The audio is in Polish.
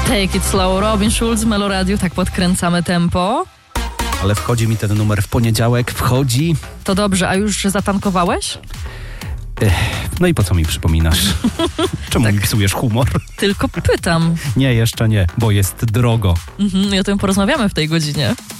Take It Slow, Robin Schulz, Melo Radio, tak podkręcamy tempo. Ale wchodzi mi ten numer w poniedziałek, wchodzi. To dobrze, a już zatankowałeś? No i po co mi przypominasz? Czemu mi psujesz humor? Tylko pytam. Nie, jeszcze nie, bo jest drogo. I o tym porozmawiamy w tej godzinie.